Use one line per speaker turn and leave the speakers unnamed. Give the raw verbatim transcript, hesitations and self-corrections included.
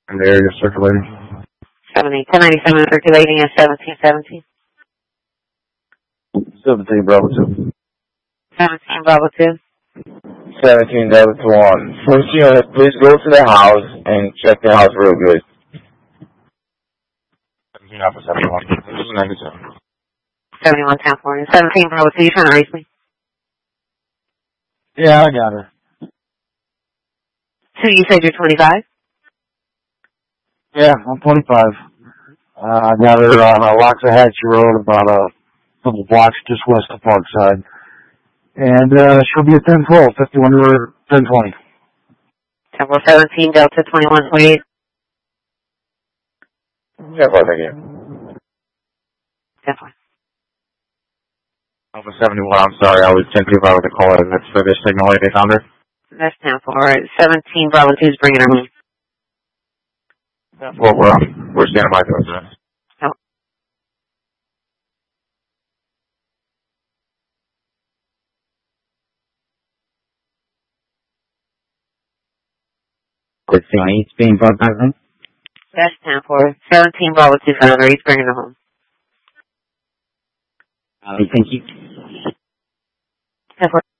And the area circulating.
seventy, ten ninety-seven circulating at seventeen seventeen.
seventeen Bravo two.
seventeen Bravo two.
seventeen Delta one. First unit, please go to the house and check the house real good. seventeen Alpha seventy-one. ninety-seven.
seventy-one ten forty. seventeen Bravo two, you trying to reach me?
Yeah, I got her.
Two, you said you're twenty-five?
Yeah, I'm twenty-five. Uh, I got her on uh, Loxahatchee Road, about a couple blocks just west of Parkside. And uh, she'll be at ten twelve, fifty-one or ten twenty.
ten four seventeen Delta twenty-one twenty-eight.
Yeah, well, thank you.
ten four.
Alpha seventy-one, I'm sorry, I was ten two Bravo to call it, and that's for this signal lady found her.
That's ten four. seventeen Bravo two is bringing her home.
Well, we're, um, we're standing by for us.
Oh.
It's Johnny, it's being brought back home.
That's ten four. seventeen Bravo two found her. He's bringing her home.
Uh, thank you.
ten four.